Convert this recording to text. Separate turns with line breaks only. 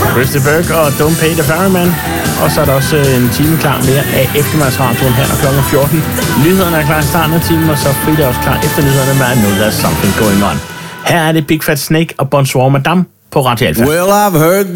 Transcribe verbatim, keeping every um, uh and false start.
Christy Burke og Don't Pay the Ferryman. Og så er der også en time klar mere af eftermiddagsradioen her klokken fjorten. Nyhederne er klar i starten af timen, og så Frida er også klar efter nyhederne med I Know There's Something Going On. Her er det Big Fat Snake og Bonsoir Madame på Radio Alpha.
Well, I've heard